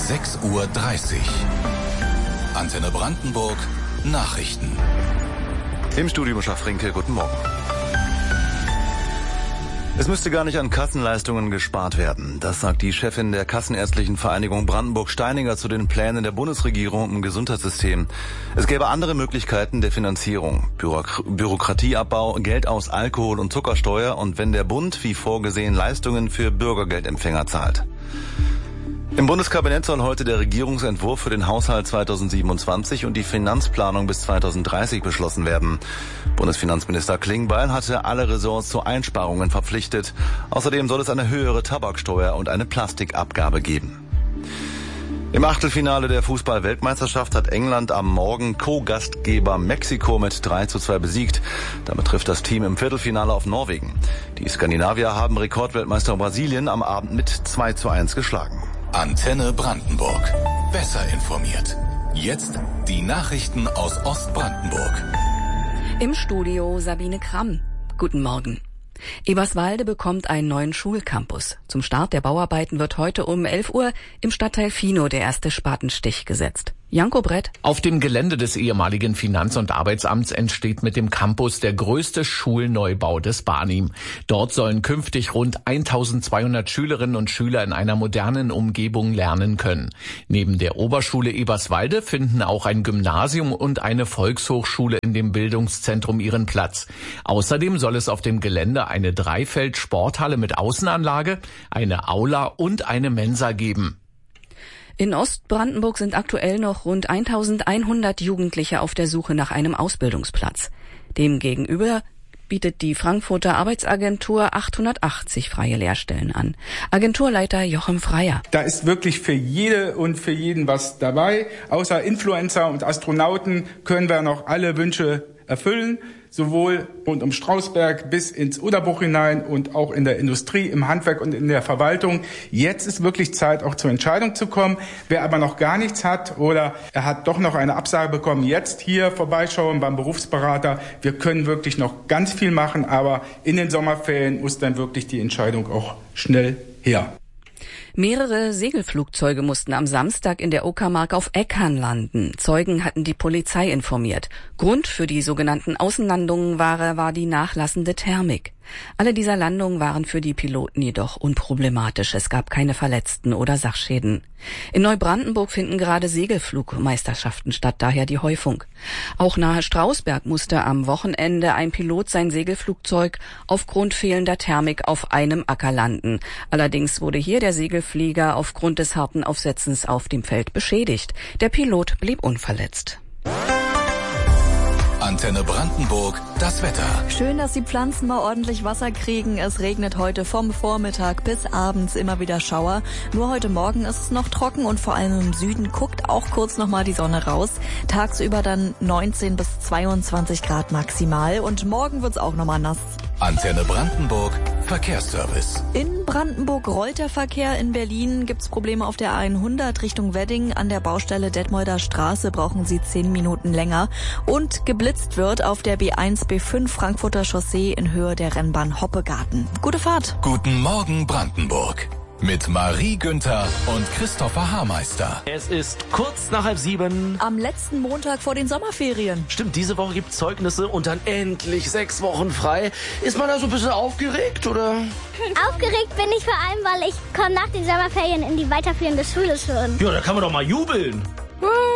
6:30 Uhr. Antenne Brandenburg Nachrichten. Im Studio Schaffrinke, guten Morgen. Es müsste gar nicht an Kassenleistungen gespart werden. Das sagt die Chefin der Kassenärztlichen Vereinigung Brandenburg-Steininger zu den Plänen der Bundesregierung im Gesundheitssystem. Es gäbe andere Möglichkeiten der Finanzierung. Bürokratieabbau, Geld aus Alkohol- und Zuckersteuer und wenn der Bund, wie vorgesehen, Leistungen für Bürgergeldempfänger zahlt. Im Bundeskabinett soll heute der Regierungsentwurf für den Haushalt 2027 und die Finanzplanung bis 2030 beschlossen werden. Bundesfinanzminister Klingbeil hatte alle Ressorts zu Einsparungen verpflichtet. Außerdem soll es eine höhere Tabaksteuer und eine Plastikabgabe geben. Im Achtelfinale der Fußball-Weltmeisterschaft hat England am Morgen Co-Gastgeber Mexiko mit 3:2 besiegt. Damit trifft das Team im Viertelfinale auf Norwegen. Die Skandinavier haben Rekordweltmeister Brasilien am Abend mit 2:1 geschlagen. Antenne Brandenburg. Besser informiert. Jetzt die Nachrichten aus Ostbrandenburg. Im Studio Sabine Kramm. Guten Morgen. Eberswalde bekommt einen neuen Schulcampus. Zum Start der Bauarbeiten wird heute um 11 Uhr im Stadtteil Finow der erste Spatenstich gesetzt. Janko Brett. Auf dem Gelände des ehemaligen Finanz- und Arbeitsamts entsteht mit dem Campus der größte Schulneubau des BANIM. Dort sollen künftig rund 1200 Schülerinnen und Schüler in einer modernen Umgebung lernen können. Neben der Oberschule Eberswalde finden auch ein Gymnasium und eine Volkshochschule in dem Bildungszentrum ihren Platz. Außerdem soll es auf dem Gelände eine Dreifeld-Sporthalle mit Außenanlage, eine Aula und eine Mensa geben. In Ostbrandenburg sind aktuell noch rund 1100 Jugendliche auf der Suche nach einem Ausbildungsplatz. Demgegenüber bietet die Frankfurter Arbeitsagentur 880 freie Lehrstellen an. Agenturleiter Jochen Freier. Da ist wirklich für jede und für jeden was dabei. Außer Influencer und Astronauten können wir noch alle Wünsche erfüllen, sowohl rund um Strausberg bis ins Oderbuch hinein und auch in der Industrie, im Handwerk und in der Verwaltung. Jetzt ist wirklich Zeit, auch zur Entscheidung zu kommen. Wer aber noch gar nichts hat oder er hat doch noch eine Absage bekommen, jetzt hier vorbeischauen beim Berufsberater. Wir können wirklich noch ganz viel machen, aber in den Sommerferien muss dann wirklich die Entscheidung auch schnell her. Mehrere Segelflugzeuge mussten am Samstag in der Uckermark auf Äckern landen. Zeugen hatten die Polizei informiert. Grund für die sogenannten Außenlandungen war die nachlassende Thermik. Alle dieser Landungen waren für die Piloten jedoch unproblematisch. Es gab keine Verletzten oder Sachschäden. In Neubrandenburg finden gerade Segelflugmeisterschaften statt, daher die Häufung. Auch nahe Strausberg musste am Wochenende ein Pilot sein Segelflugzeug aufgrund fehlender Thermik auf einem Acker landen. Allerdings wurde hier der Segelflieger aufgrund des harten Aufsetzens auf dem Feld beschädigt. Der Pilot blieb unverletzt. Antenne Brandenburg, das Wetter. Schön, dass die Pflanzen mal ordentlich Wasser kriegen. Es regnet heute vom Vormittag bis abends immer wieder Schauer. Nur heute Morgen ist es noch trocken und vor allem im Süden guckt auch kurz noch mal die Sonne raus. Tagsüber dann 19 bis 22 Grad maximal und morgen wird's auch noch mal nass. Antenne Brandenburg, Verkehrsservice. In Brandenburg rollt der Verkehr. In Berlin gibt's Probleme auf der A100 Richtung Wedding. An der Baustelle Detmolder Straße brauchen Sie 10 Minuten länger. Und geblitzt wird auf der B1 B5 Frankfurter Chaussee in Höhe der Rennbahn Hoppegarten. Gute Fahrt. Guten Morgen Brandenburg. Mit Marie Günther und Christopher Haarmeister. Es ist kurz nach 6:30. Am letzten Montag vor den Sommerferien. Stimmt, diese Woche gibt's Zeugnisse und dann endlich 6 Wochen frei. Ist man da so ein bisschen aufgeregt, oder? Aufgeregt bin ich vor allem, weil ich komme nach den Sommerferien in die weiterführende Schule schon. Ja, da kann man doch mal jubeln.